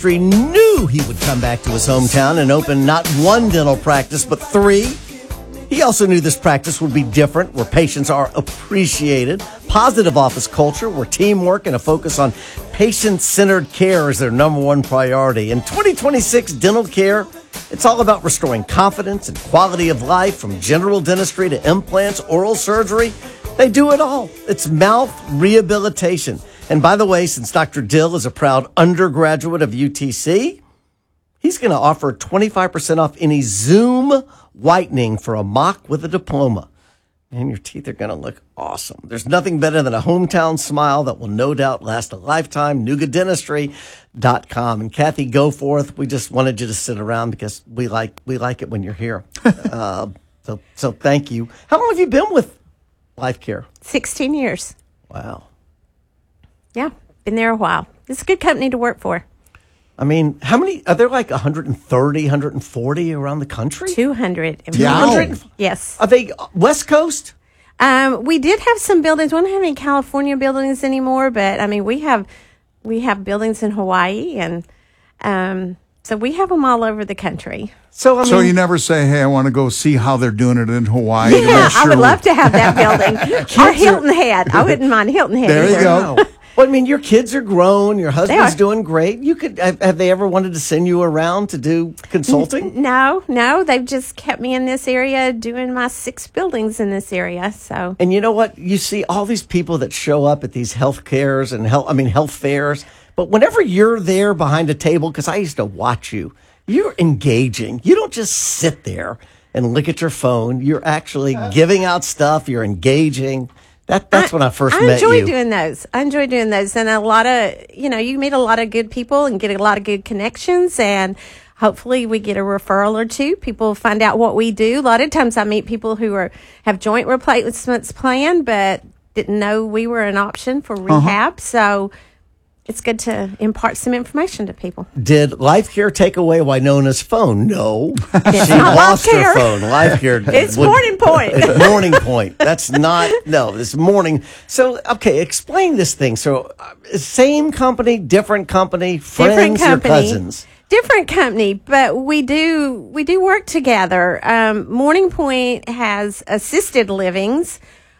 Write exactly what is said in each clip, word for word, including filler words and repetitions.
industry knew he would come back to his hometown and open not one dental practice, but three. He also knew this practice would be different, where patients are appreciated, positive office culture, where teamwork and a focus on patient-centered care is their number one priority. In twenty twenty-six, dental care, it's all about restoring confidence and quality of life, from general dentistry to implants, oral surgery. They do it all. It's mouth rehabilitation. And by the way, since Doctor Dill is a proud undergraduate of U T C, he's going to offer twenty-five percent off any Zoom whitening for a mock with a diploma. And your teeth are going to look awesome. There's nothing better than a hometown smile that will no doubt last a lifetime. Nuga Dentistry dot com. And Kathy Goforth, we just wanted you to sit around because we like we like it when you're here. uh, so so thank you. How long have you been with Life Care? sixteen years. Wow. Yeah, been there a while. It's a good company to work for. I mean, how many, are there like one hundred thirty, one hundred forty around the country? two hundred. Yeah. Yes. Are they West Coast? Um, we did have some buildings. We don't have any California buildings anymore, but I mean, we have we have buildings in Hawaii, and um, so we have them all over the country. So, I mean, so you never say, hey, I want to go see how they're doing it in Hawaii. to Yeah, make sure I would we- love to have that building. Or Hilton Head. I wouldn't mind Hilton Head There you either. go. Wow. Well, I mean, your kids are grown. Your husband's are. doing great. You could have, have they ever wanted to send you around to do consulting? No, no, they've just kept me in this area doing my six buildings in this area. So And you know what? You see all these people that show up at these health cares and health, I mean, health fairs. But whenever you're there behind a table, because I used to watch you, you're engaging. You don't just sit there and look at your phone. You're actually giving out stuff. You're engaging. That, that's when I first I met enjoy you. doing those. I enjoy doing those. And a lot of, you know, you meet a lot of good people and get a lot of good connections. And hopefully we get a referral or two. People find out what we do. A lot of times I meet people who are have joint replacements planned, but didn't know we were an option for rehab. Uh-huh. So it's good to impart some information to people. Did Life Care take away Winona's phone? No. It's She not lost Life her Care. phone. Life Care. It's would- Morning Point. It's Morning Point. That's not, no, this morning. So, okay, explain this thing. So, uh, same company, different company, friends Different company. or cousins? Different company, but we do we do work together. Um, Morning Point has assisted livings.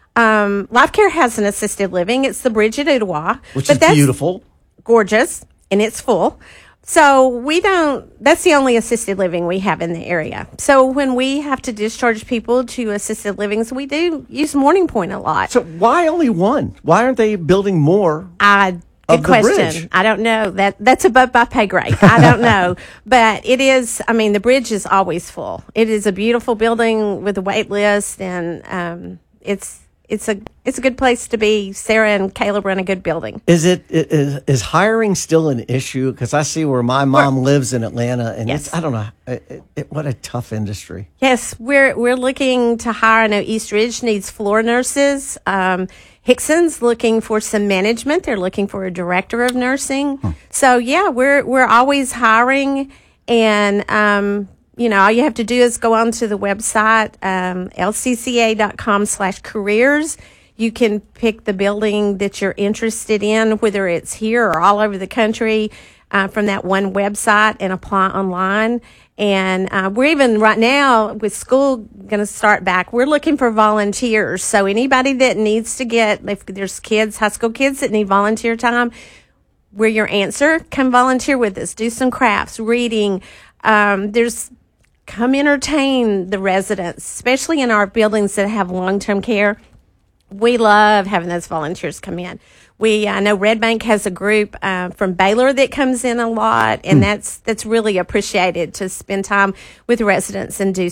Um, Life Care has an assisted living. It's the Bridge at Ottawa, Which but is that's beautiful. gorgeous, and it's full. So we don't, that's the only assisted living we have in the area. So when we have to discharge people to assisted livings, we do use Morning Point a lot. So, why only one? Why aren't they building more? I Of Good the question. bridge. I don't know. That that's above my pay grade. I don't know. But it is, I mean, the bridge is always full. It is a beautiful building with a wait list, and um, it's it's a it's a good place to be. Sarah and Caleb run a good building. Is it is, is hiring still an issue? Because I see where my mom lives in Atlanta, and Yes. it's, I don't know, it, it, what a tough industry. Yes, we're we're looking to hire. I know East Ridge needs floor nurses. Um, Hickson's looking for some management. They're looking for a director of nursing. Huh. So yeah, we're we're always hiring, and um, you know, all you have to do is go onto the website, um, L C C A dot com slash careers. You can pick the building that you're interested in, whether it's here or all over the country, uh, from that one website, and apply online. And uh, we're even right now with school going to start back, we're looking for volunteers. So anybody that needs to get, if there's kids, high school kids that need volunteer time, we're your answer. Come volunteer with us. Do some crafts, reading. Um, there's come entertain the residents, especially in our buildings that have long-term care. We love having those volunteers come in. We, I know Red Bank has a group uh, from Baylor that comes in a lot, and that's that's really appreciated to spend time with residents and do